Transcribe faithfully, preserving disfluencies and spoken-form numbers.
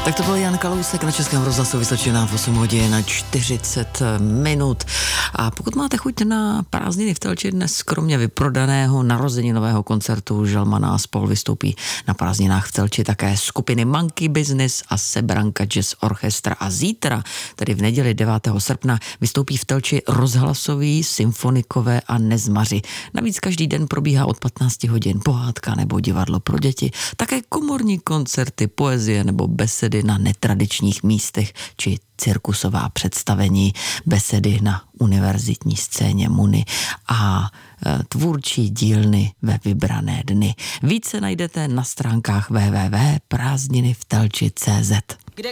Tak to byl Jan Kalousek na Českém rozhlasu Vysočina v osm hodin na čtyřicet minut. A pokud máte chuť na prázdniny v Telči, dnes kromě vyprodaného narozeninového koncertu Želmana spol vystoupí na prázdninách v Telči také skupiny Monkey Business a Sebranka Jazz Orchestra. A zítra, tedy v neděli devátého srpna, vystoupí v Telči rozhlasový, symfonikové a nezmaři. Navíc každý den probíhá od patnácti hodin pohádka nebo divadlo pro děti, také komorní koncerty, poezie nebo besedy na netradičních místech či cirkusová představení, besedy na univerzitní scéně Muny a e, tvůrčí dílny ve vybrané dny. Více najdete na stránkách w w w tečka prázdniny v telči tečka cé zet.